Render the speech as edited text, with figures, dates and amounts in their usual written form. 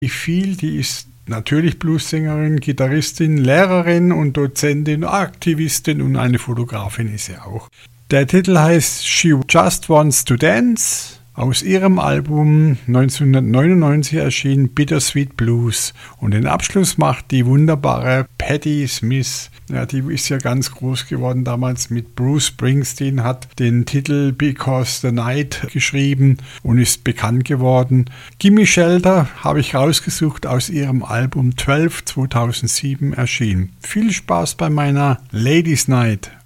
Viel, die ist natürlich Bluessängerin, Gitarristin, Lehrerin und Dozentin, Aktivistin und eine Fotografin ist sie auch. Der Titel heißt She Just Wants to Dance. Aus ihrem Album 1999 erschien Bittersweet Blues. Und den Abschluss macht die wunderbare Patti Smith. Ja, die ist ja ganz groß geworden damals mit Bruce Springsteen, hat den Titel Because the Night geschrieben und ist bekannt geworden. Gimme Shelter habe ich rausgesucht aus ihrem Album 12 2007 erschienen. Viel Spaß bei meiner Ladies Night.